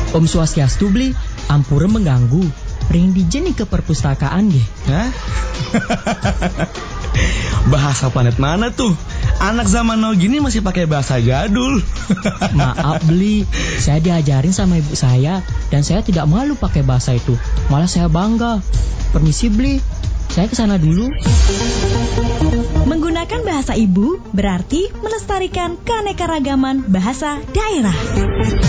Om Swastiastu beli, ampura mengganggu. Ring dijeni ke perpustakaan ge. Hah? Bahasa planet mana tuh? Anak zaman now gini masih pakai bahasa jadul. Maaf beli, saya diajarin sama ibu saya dan saya tidak malu pakai bahasa itu. Malah saya bangga. Permisi beli, saya kesana dulu. Menggunakan bahasa ibu berarti melestarikan keanekaragaman bahasa daerah.